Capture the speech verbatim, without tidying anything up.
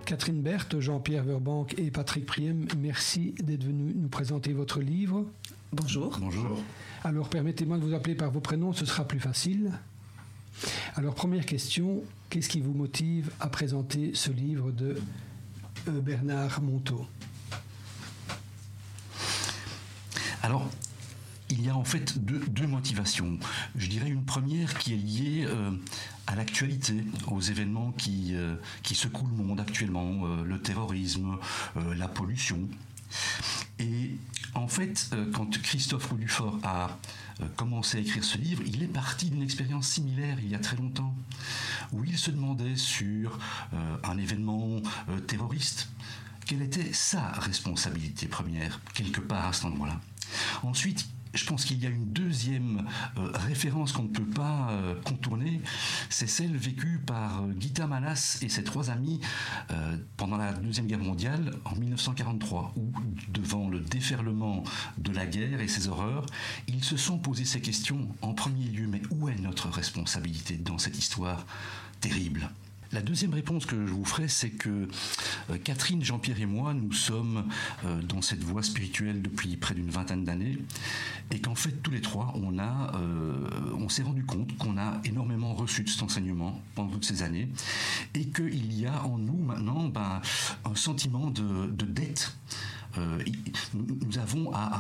Catherine Berthe, Jean-Pierre Verbank et Patrick Priem, merci d'être venus nous présenter votre livre. Bonjour. Bonjour. Alors permettez-moi de vous appeler par vos prénoms, ce sera plus facile. Alors première question, qu'est-ce qui vous motive à présenter ce livre de euh, Bernard Monteau ? Alors, il y a en fait deux, deux motivations. Je dirais une première qui est liée euh, à l'actualité, aux événements qui, euh, qui secouent le monde actuellement, euh, le terrorisme, euh, la pollution. Et en fait, euh, quand Christophe Roux du Fort a euh, commencé à écrire ce livre, il est parti d'une expérience similaire il y a très longtemps, où il se demandait sur euh, un événement euh, terroriste, quelle était sa responsabilité première, quelque part à cet endroit-là. Ensuite, je pense qu'il y a une deuxième euh, référence qu'on ne peut pas euh, contourner, c'est celle vécue par euh, Guita Malas et ses trois amis euh, pendant la Deuxième Guerre mondiale en dix-neuf cent quarante-trois, où, devant le déferlement de la guerre et ses horreurs, ils se sont posé ces questions en premier lieu. Mais où est notre responsabilité dans cette histoire terrible ? La deuxième réponse que je vous ferai, c'est que euh, Catherine, Jean-Pierre et moi, nous sommes euh, dans cette voie spirituelle depuis près d'une vingtaine d'années, et qu'en fait, tous les trois, on, a, euh, on s'est rendu compte qu'on a énormément reçu de cet enseignement pendant toutes ces années, et qu'il y a en nous maintenant ben, un sentiment de, de dette. Euh, nous, nous avons à